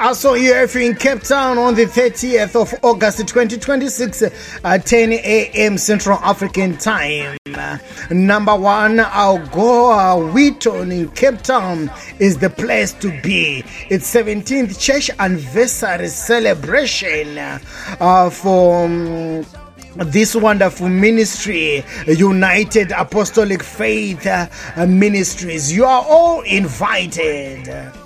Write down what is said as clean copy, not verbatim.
I saw you if you're in Cape Town on the 30th of August 2026 at 10 a.m. Central African Time. Number one, Algoa Wheaton in Cape Town is the place to be. It's 17th Church Anniversary Celebration for this wonderful ministry, United Apostolic Faith Ministries. You are all invited.